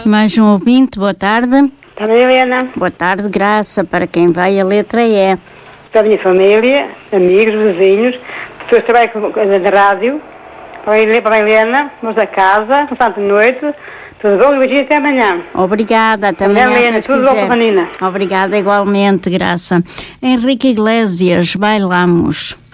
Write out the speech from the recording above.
Mais um ouvinte, boa tarde. Está bem, Helena? Boa tarde, Graça. Para quem vai a letra E. Para a minha família, amigos, vizinhos, pessoas que trabalham na rádio, para a Helena, vamos da casa, uma santa noite, tudo bom e beijinho até amanhã. Obrigada, até amanhã, Helena, se tudo quiser. bom, Panina. Obrigada igualmente, Graça. Henrique Iglesias, bailamos.